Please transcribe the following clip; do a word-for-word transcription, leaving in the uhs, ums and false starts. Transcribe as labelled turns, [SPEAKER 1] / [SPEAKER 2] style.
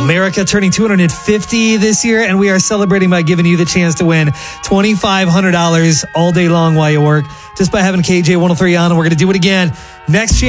[SPEAKER 1] America turning two hundred fifty this year, and we are celebrating by giving you the chance to win twenty-five hundred dollars all day long while you work just by having K J one oh three on, and we're going to do it again next chance.